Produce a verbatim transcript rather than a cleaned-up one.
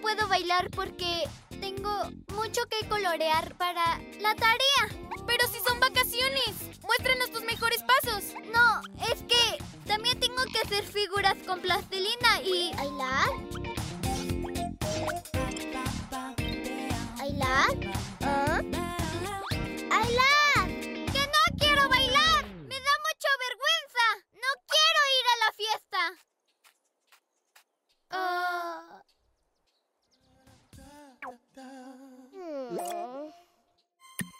puedo bailar porque tengo mucho que colorear para la tarea. ¡Pero si son vacaciones!